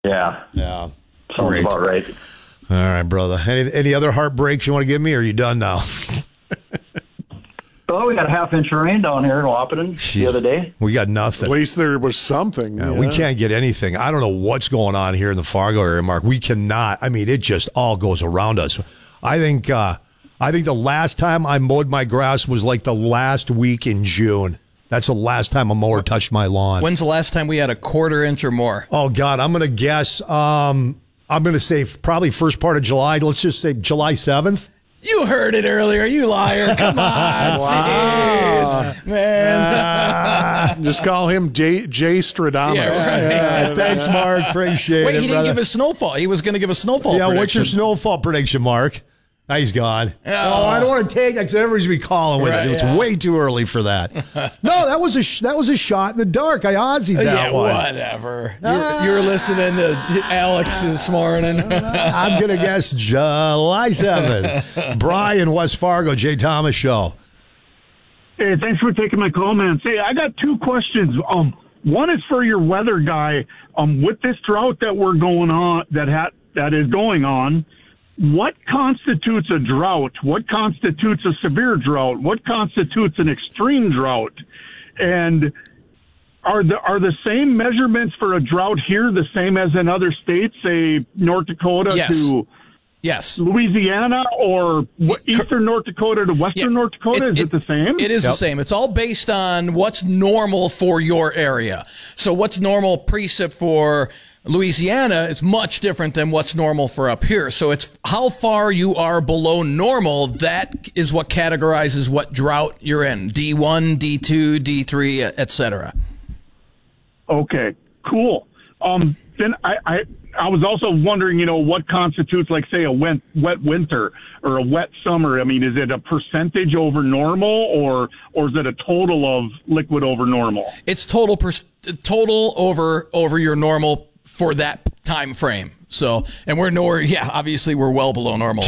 Yeah. Yeah. Sounds Great. about right. All right, brother. Any other heartbreaks you want to give me, or are you done now? Well, we got a half-inch of rain down here in Wahpeton the other day. We got nothing. At least there was something. Yeah, we can't get anything. I don't know what's going on here in the Fargo area, Mark. We cannot. I mean, it just all goes around us. I think the last time I mowed my grass was like the last week in June. That's the last time a mower touched my lawn. When's the last time we had a quarter inch or more? Oh, God, I'm going to guess. I'm going to say probably first part of July. Let's just say July 7th. You heard it earlier, you liar. Come on. Wow. Jeez, man. Just call him Jay Stradamus. Yeah, right. Yeah, thanks, Mark. Appreciate Wait, it, he didn't brother. give a snowfall. He was going to give a snowfall Yeah, what's your prediction. snowfall prediction, Mark? Oh, he's gone. Oh. Oh, I don't want to take that because everybody's going to be calling with Right, it. It's yeah. way too early for that. No, that was a shot in the dark. I Aussied that Yeah, one. whatever. You were listening to Alex this morning. I'm going to guess July 7th. Brian, West Fargo, Jay Thomas Show. Hey, thanks for taking my call, man. Say, I got two questions. One is for your weather guy. With this drought that we're going on, that is going on, what constitutes a drought? What constitutes a severe drought? What constitutes an extreme drought? And are the same measurements for a drought here the same as in other states, say North Dakota to Yes. Louisiana, or eastern North Dakota to western North Dakota? Is it the same? It is the same. It's all based on what's normal for your area. So what's normal precip for Louisiana is much different than what's normal for up here. So it's how far you are below normal. That is what categorizes what drought you're in. D1, D2, D3, etc. Okay, cool. Then I was also wondering, what constitutes, like, say, a wet winter or a wet summer? I mean, is it a percentage over normal, or is it a total of liquid over normal? It's total over your normal for that time frame. So, and we're nowhere. Yeah, obviously we're well below normal.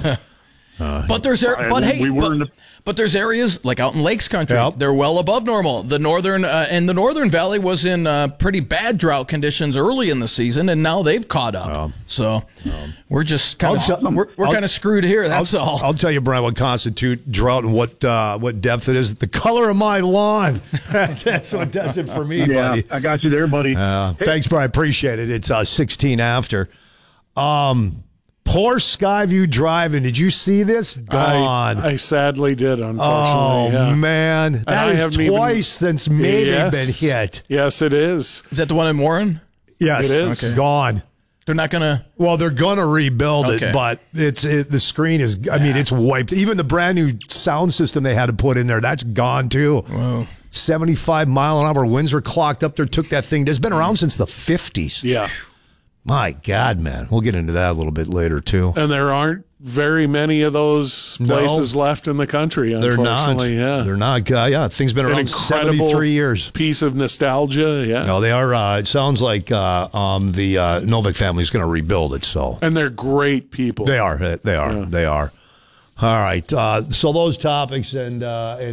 But there's but there's areas like out in Lakes Country. Yep. They're well above normal. The northern and the Northern Valley was in pretty bad drought conditions early in the season, and now they've caught up. So we're just kind of we're kind of screwed here. That's all. I'll tell you, Brian, what constitutes drought and what depth it is. The color of my lawn. That's what does it for me, buddy. I got you there, buddy. Thanks, Brian. Appreciate it. It's 16 after. Poor Skyview Drive, and did you see this? Gone. I sadly did, unfortunately. Oh, man. That is twice since maybe been hit. Yes, it is. Is that the one in Warren? Yes. It is. Okay. Gone. They're not going to... Well, they're going to rebuild it, but the screen is, I mean, it's wiped. Even the brand new sound system they had to put in there, that's gone too. Whoa. 75-mile-an-hour winds were clocked up there, took that thing. It's been around since the 50s. Yeah. My God, man. We'll get into that a little bit later, too. And there aren't very many of those places left in the country, unfortunately. They're not. Things been around 73 years. Piece of nostalgia, yeah. No, they are. It sounds like the Novak family is going to rebuild it. So, and they're great people. They are. They are. Yeah. They are. All right. So those topics and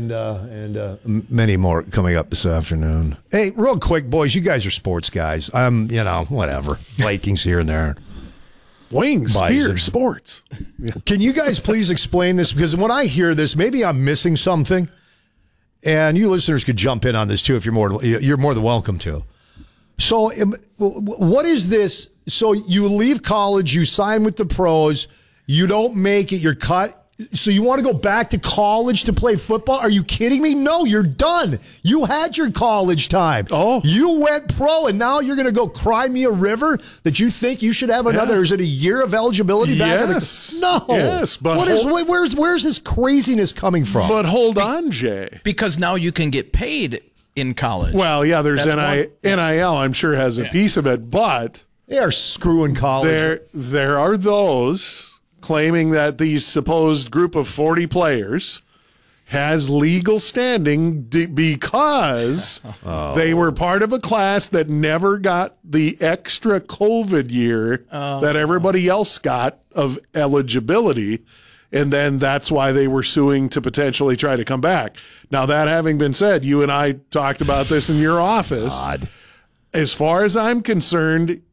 many more coming up this afternoon. Hey, real quick, boys, you guys are sports guys. Whatever. Vikings here and there. Wings, beer, sports. Can you guys please explain this? Because when I hear this, maybe I'm missing something. And you listeners could jump in on this too if you're more than welcome to. So what is this? So you leave college, you sign with the pros, you don't make it, you're cut. So you want to go back to college to play football? Are you kidding me? No, you're done. You had your college time. Oh. You went pro, and now you're going to go cry me a river that you think you should have another, is it a year of eligibility back? No. Yes. But where's this craziness coming from? But hold on, Jay. Because now you can get paid in college. Well, yeah, there's NIL, I'm sure has a piece of it, but they are screwing college. There are those claiming that the supposed group of 40 players has legal standing because they were part of a class that never got the extra COVID year that everybody else got of eligibility. And then that's why they were suing to potentially try to come back. Now, that having been said, you and I talked about this in your office. God. As far as I'm concerned,